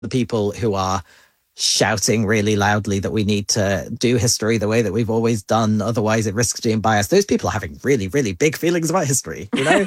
the people who are shouting really loudly that we need to do history the way that we've always done, otherwise it risks being biased. Those people are having really, really big feelings about history, you know?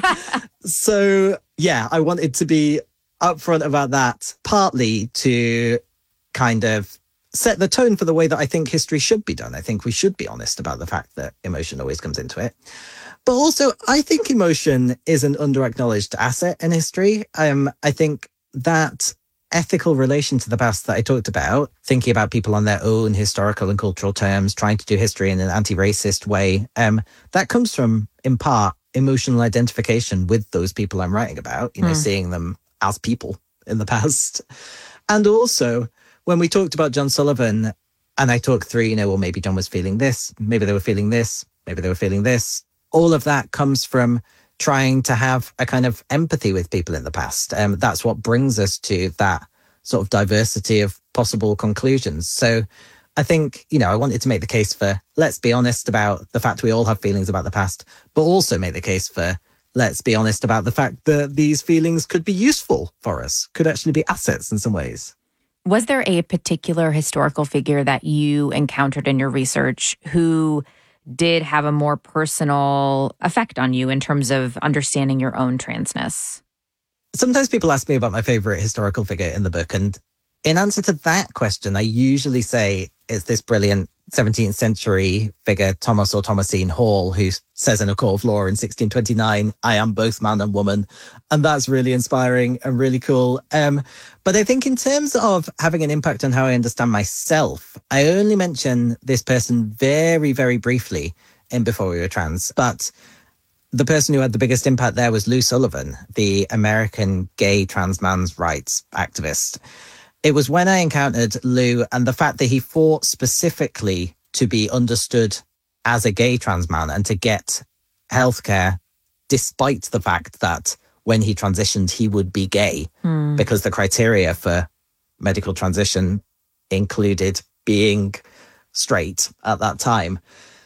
So, yeah, I wanted to be upfront about that, partly to kind of set the tone for the way that I think history should be done. I think we should be honest about the fact that emotion always comes into it. But also, I think emotion is an under-acknowledged asset in history. I think that ethical relation to the past that I talked about, thinking about people on their own historical and cultural terms, trying to do history in an anti-racist way, that comes from, in part, emotional identification with those people I'm writing about, you know, seeing them as people in the past. And also, when we talked about John Sullivan, and I talked through, you know, well, maybe John was feeling this, maybe they were feeling this, maybe they were feeling this. All of that comes from trying to have a kind of empathy with people in the past. That's what brings us to that sort of diversity of possible conclusions. So I think, you know, I wanted to make the case for, let's be honest about the fact we all have feelings about the past, but also make the case for, let's be honest about the fact that these feelings could be useful for us, could actually be assets in some ways. Was there a particular historical figure that you encountered in your research who did have a more personal effect on you in terms of understanding your own transness? Sometimes people ask me about my favorite historical figure in the book. And in answer to that question, I usually say it's this brilliant 17th century figure, Thomas or Thomasine Hall, who says in A Court of Law in 1629, I am both man and woman. And that's really inspiring and really cool. But I think in terms of having an impact on how I understand myself, I only mention this person very, very briefly in Before We Were Trans. But the person who had the biggest impact there was Lou Sullivan, the American gay trans man's rights activist. It was when I encountered Lou and the fact that he fought specifically to be understood as a gay trans man and to get healthcare, despite the fact that when he transitioned, he would be gay, because the criteria for medical transition included being straight at that time.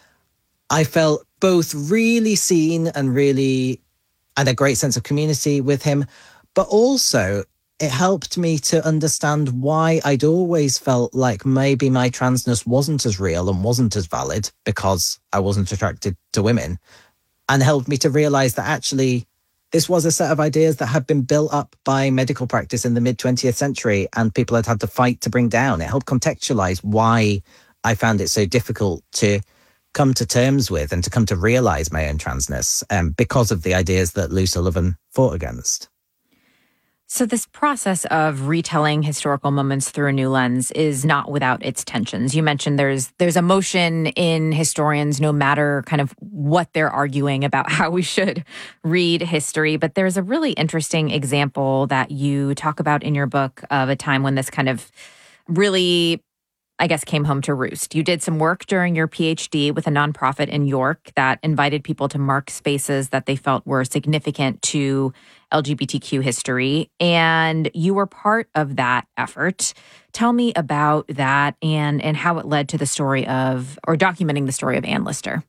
I felt both really seen and a great sense of community with him, but also it helped me to understand why I'd always felt like maybe my transness wasn't as real and wasn't as valid because I wasn't attracted to women, and helped me to realize that actually this was a set of ideas that had been built up by medical practice in the mid-20th century and people had to fight to bring down. It helped contextualize why I found it so difficult to come to terms with and to come to realize my own transness because of the ideas that Lou Sullivan fought against. So this process of retelling historical moments through a new lens is not without its tensions. You mentioned there's emotion in historians, no matter kind of what they're arguing about how we should read history. But there's a really interesting example that you talk about in your book of a time when this kind of really, I guess, came home to roost. You did some work during your PhD with a nonprofit in York that invited people to mark spaces that they felt were significant to LGBTQ history, and you were part of that effort. Tell me about that and how it led to the story of, or documenting the story of Anne Lister.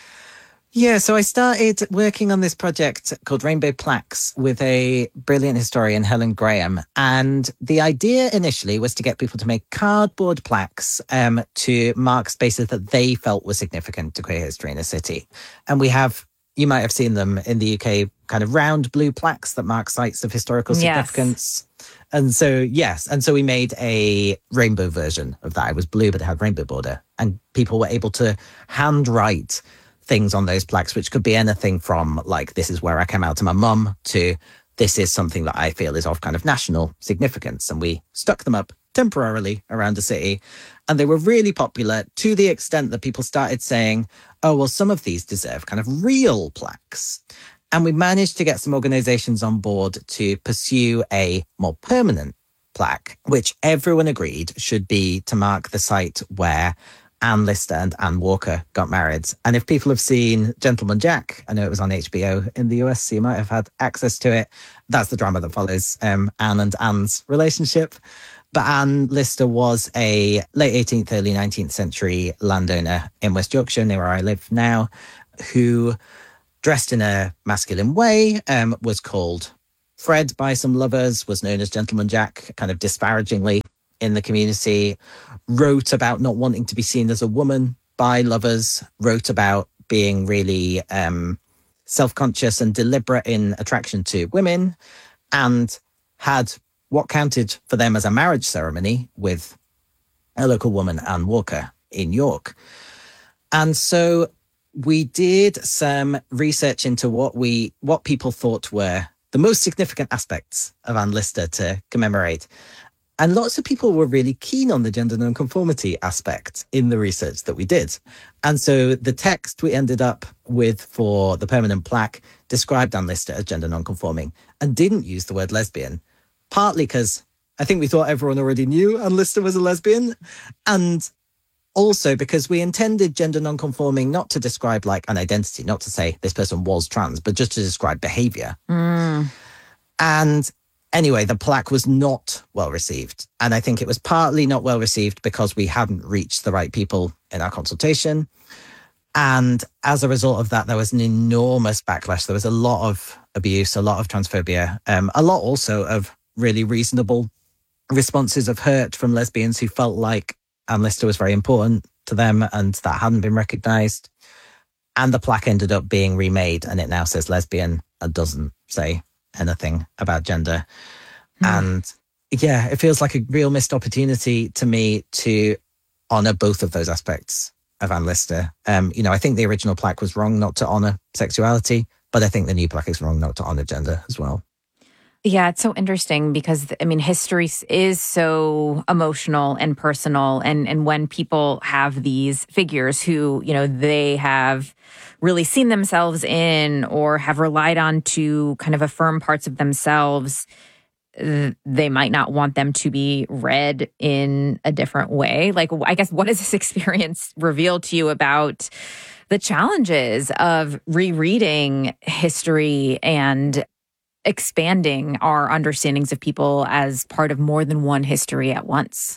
Yeah, so I started working on this project called Rainbow Plaques with a brilliant historian, Helen Graham. And the idea initially was to get people to make cardboard plaques to mark spaces that they felt were significant to queer history in a city. And we have, you might have seen them in the UK, kind of round blue plaques that mark sites of historical significance. Yes. And so, yes. And so we made a rainbow version of that. It was blue, but it had rainbow border. And people were able to handwrite things on those plaques, which could be anything from like, this is where I came out to my mum, to this is something that I feel is of kind of national significance. And we stuck them up temporarily around the city. And they were really popular to the extent that people started saying, oh, well, some of these deserve kind of real plaques. And we managed to get some organizations on board to pursue a more permanent plaque, which everyone agreed should be to mark the site where Anne Lister and Anne Walker got married. And if people have seen Gentleman Jack, I know it was on HBO in the US, so you might have had access to it. That's the drama that follows Anne and Anne's relationship. But Anne Lister was a late 18th, early 19th century landowner in West Yorkshire, near where I live now, who, dressed in a masculine way, was called Fred, by some lovers, was known as Gentleman Jack, kind of disparagingly in the community, wrote about not wanting to be seen as a woman by lovers, wrote about being really self-conscious and deliberate in attraction to women, and had what counted for them as a marriage ceremony with a local woman, Anne Walker, in York. And so we did some research into what people thought were the most significant aspects of Anne Lister to commemorate. And lots of people were really keen on the gender nonconformity aspect in the research that we did. And so the text we ended up with for the permanent plaque described Anne Lister as gender nonconforming and didn't use the word lesbian, partly because I think we thought everyone already knew Anne Lister was a lesbian, and also because we intended gender nonconforming not to describe like an identity, not to say this person was trans, but just to describe behavior. And anyway, the plaque was not well received. And I think it was partly not well received because we hadn't reached the right people in our consultation. And as a result of that, there was an enormous backlash. There was a lot of abuse, a lot of transphobia, a lot also of really reasonable responses of hurt from lesbians who felt like Anne Lister was very important to them and that hadn't been recognised. And the plaque ended up being remade and it now says lesbian and doesn't say anything about gender. And yeah, it feels like a real missed opportunity to me to honour both of those aspects of Anne Lister. I think the original plaque was wrong not to honour sexuality, but I think the new plaque is wrong not to honour gender as well. Yeah, it's so interesting because, history is so emotional and personal. And when people have these figures who, they have really seen themselves in or have relied on to kind of affirm parts of themselves, they might not want them to be read in a different way. Like, I guess, what has this experience revealed to you about the challenges of rereading history and expanding our understandings of people as part of more than one history at once?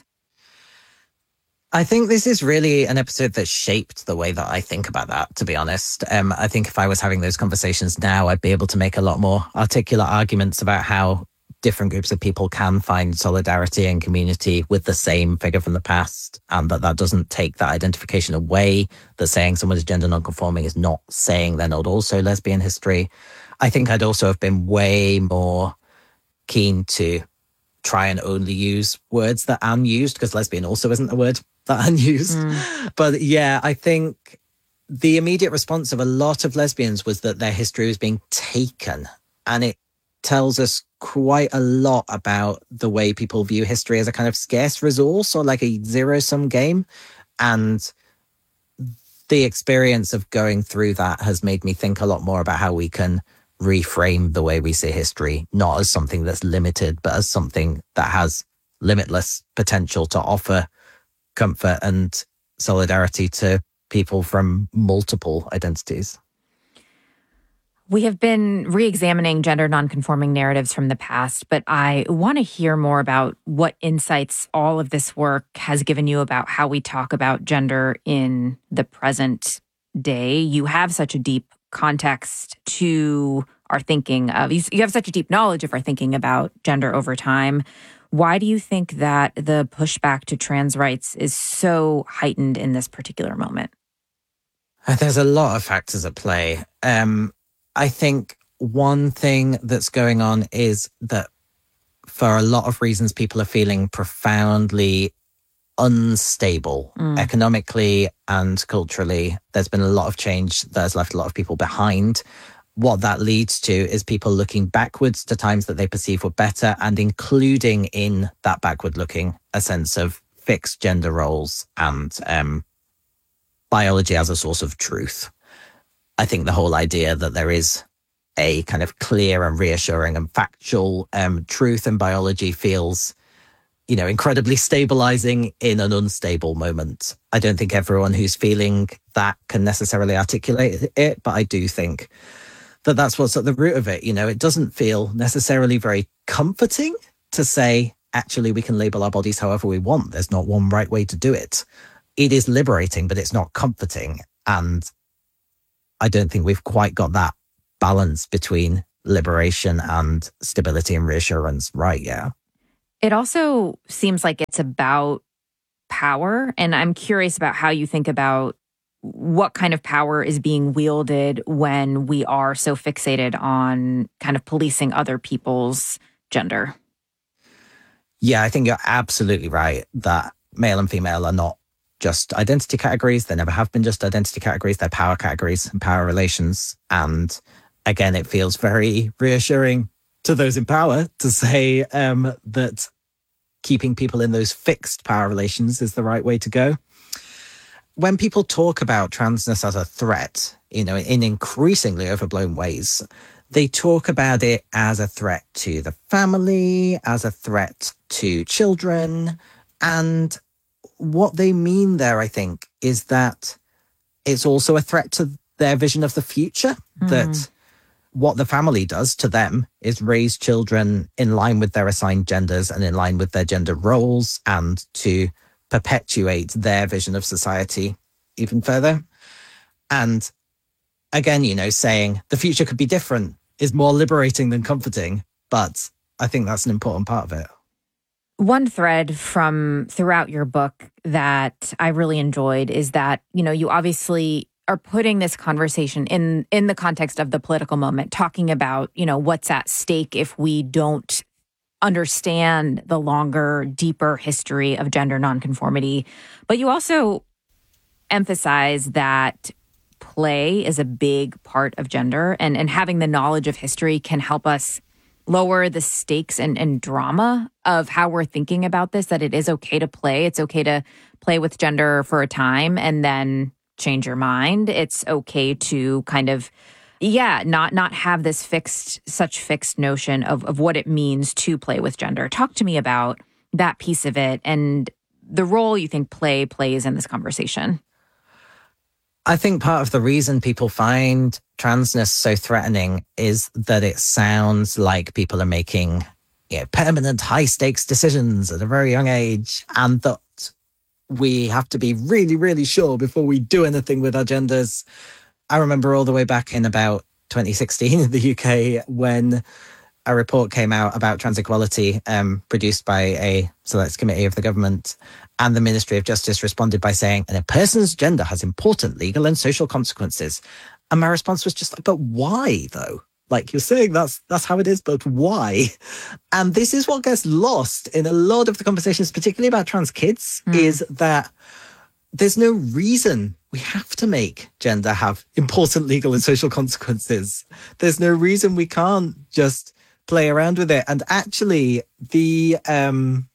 I think this is really an episode that shaped the way that I think about that, to be honest. I think if I was having those conversations now, I'd be able to make a lot more articulate arguments about how different groups of people can find solidarity and community with the same figure from the past, and that doesn't take that identification away, that saying someone is gender nonconforming is not saying they're not also lesbian history. I think I'd also have been way more keen to try and only use words that Anne used, because lesbian also isn't a word that Anne used. But yeah, I think the immediate response of a lot of lesbians was that their history was being taken. And it tells us quite a lot about the way people view history as a kind of scarce resource or like a zero-sum game. And the experience of going through that has made me think a lot more about how we can reframe the way we see history, not as something that's limited, but as something that has limitless potential to offer comfort and solidarity to people from multiple identities. We have been re-examining gender nonconforming narratives from the past, but I want to hear more about what insights all of this work has given you about how we talk about gender in the present day. You have such a deep context to our thinking of, you have such a deep knowledge of our thinking about gender over time. Why do you think that the pushback to trans rights is so heightened in this particular moment? There's a lot of factors at play. I think one thing that's going on is that for a lot of reasons, people are feeling profoundly unstable economically and culturally. There's been a lot of change that has left a lot of people behind. What that leads to is people looking backwards to times that they perceive were better, and including in that backward looking a sense of fixed gender roles and biology as a source of truth. I think the whole idea that there is a kind of clear and reassuring and factual truth in biology feels, incredibly stabilizing in an unstable moment. I don't think everyone who's feeling that can necessarily articulate it, but I do think that that's what's at the root of it. It doesn't feel necessarily very comforting to say, actually, we can label our bodies however we want. There's not one right way to do it. It is liberating, but it's not comforting. And I don't think we've quite got that balance between liberation and stability and reassurance, right? Yeah. It also seems like it's about power. And I'm curious about how you think about what kind of power is being wielded when we are so fixated on kind of policing other people's gender. Yeah, I think you're absolutely right that male and female are not just identity categories. They never have been just identity categories. They're power categories and power relations. And again, it feels very reassuring to those in power to say that keeping people in those fixed power relations is the right way to go. When people talk about transness as a threat, in increasingly overblown ways, they talk about it as a threat to the family, as a threat to children. And what they mean there, I think, is that it's also a threat to their vision of the future, that what the family does to them is raise children in line with their assigned genders and in line with their gender roles, and to perpetuate their vision of society even further. And again, saying the future could be different is more liberating than comforting, but I think that's an important part of it. One thread from throughout your book that I really enjoyed is that, you obviously are putting this conversation in the context of the political moment, talking about, what's at stake if we don't understand the longer, deeper history of gender nonconformity. But you also emphasize that play is a big part of gender, and having the knowledge of history can help us lower the stakes and drama of how we're thinking about this, that it is okay to play. It's okay to play with gender for a time and then change your mind. It's okay to kind of, not have this such fixed notion of what it means to play with gender. Talk to me about that piece of it and the role you think play plays in this conversation. I think part of the reason people find transness so threatening is that it sounds like people are making permanent high-stakes decisions at a very young age, and that we have to be really, really sure before we do anything with our genders. I remember all the way back in about 2016 in the UK when a report came out about trans equality produced by a select committee of the government, and the Ministry of Justice responded by saying, and a person's gender has important legal and social consequences. And my response was just like, but why though? Like, you're saying that's how it is, but why? And this is what gets lost in a lot of the conversations, particularly about trans kids, is that there's no reason we have to make gender have important legal and social consequences. There's no reason we can't just play around with it. And actually, a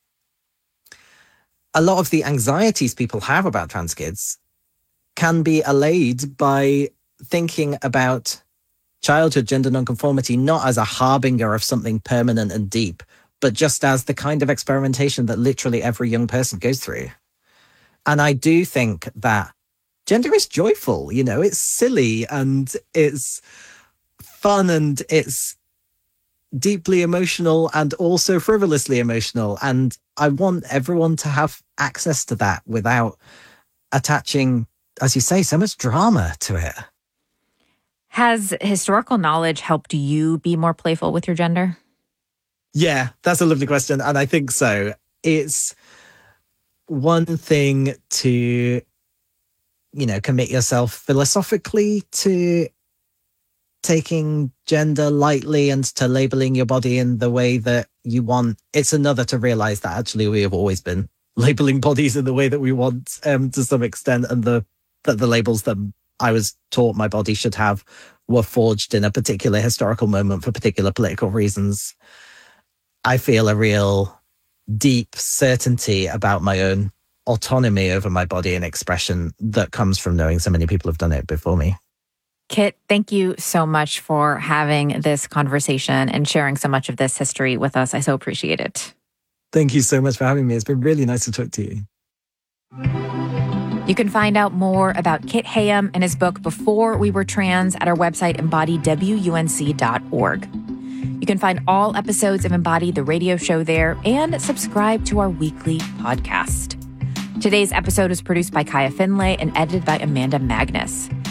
lot of the anxieties people have about trans kids can be allayed by thinking about childhood gender nonconformity not as a harbinger of something permanent and deep, but just as the kind of experimentation that literally every young person goes through. And I do think that gender is joyful, it's silly and it's fun and it's deeply emotional and also frivolously emotional. And I want everyone to have access to that without attaching, as you say, so much drama to it. Has historical knowledge helped you be more playful with your gender? Yeah, that's a lovely question. And I think so. It's one thing to, commit yourself philosophically to taking gender lightly and to labeling your body in the way that you want. It's another to realize that actually we have always been labeling bodies in the way that we want to some extent, and that the labels that I was taught my body should have were forged in a particular historical moment for particular political reasons. I feel a real deep certainty about my own autonomy over my body and expression that comes from knowing so many people have done it before me. Kit, thank you so much for having this conversation and sharing so much of this history with us. I so appreciate it. Thank you so much for having me. It's been really nice to talk to you. You can find out more about Kit Hayem and his book, Before We Were Trans, at our website, embodywunc.org. You can find all episodes of Embody, the radio show, there, and subscribe to our weekly podcast. Today's episode is produced by Kaya Finlay and edited by Amanda Magnus.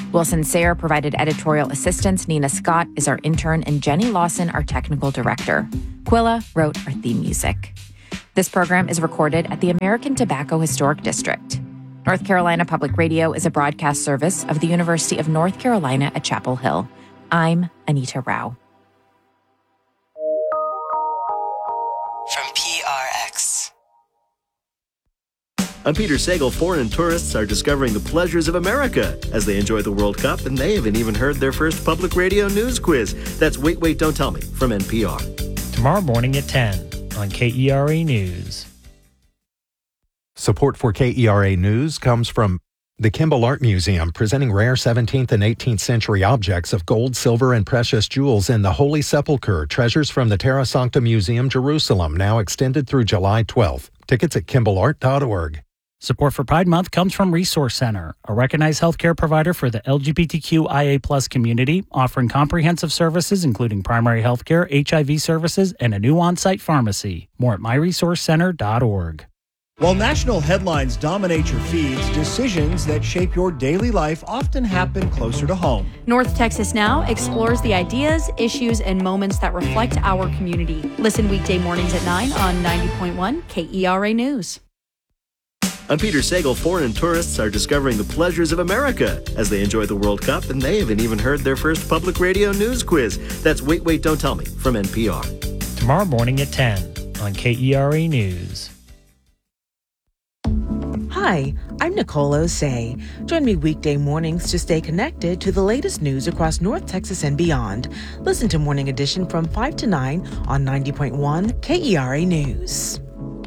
Wilson Sayre provided editorial assistance. Nina Scott is our intern, and Jenny Lawson, our technical director. Quilla wrote our theme music. This program is recorded at the American Tobacco Historic District. North Carolina Public Radio is a broadcast service of the University of North Carolina at Chapel Hill. I'm Anita Rao. From PRX. I'm Peter Sagal. Foreign tourists are discovering the pleasures of America as they enjoy the World Cup, and they haven't even heard their first public radio news quiz. That's Wait, Wait, Don't Tell Me from NPR. Tomorrow morning at 10 on KERA News. Support for KERA News comes from the Kimball Art Museum, presenting rare 17th and 18th century objects of gold, silver, and precious jewels in the Holy Sepulchre, treasures from the Terra Sancta Museum, Jerusalem, now extended through July 12th. Tickets at kimballart.org. Support for Pride Month comes from Resource Center, a recognized healthcare provider for the LGBTQIA+ community, offering comprehensive services including primary healthcare, HIV services, and a new on-site pharmacy. More at myresourcecenter.org. While national headlines dominate your feeds, decisions that shape your daily life often happen closer to home. North Texas Now explores the ideas, issues, and moments that reflect our community. Listen weekday mornings at 9 on 90.1 KERA News. I'm Peter Sagal. Foreign tourists are discovering the pleasures of America as they enjoy the World Cup, and they haven't even heard their first public radio news quiz. That's Wait, Wait, Don't Tell Me from NPR. Tomorrow morning at 10 on KERA News. Hi, I'm Nicole Osei. Join me weekday mornings to stay connected to the latest news across North Texas and beyond. Listen to Morning Edition from 5 to 9 on 90.1 KERA News.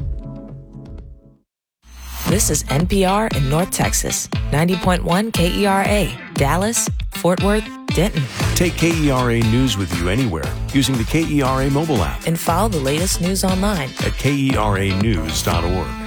This is NPR in North Texas, 90.1 KERA, Dallas, Fort Worth, Denton. Take KERA News with you anywhere using the KERA mobile app. And follow the latest news online at KERAnews.org.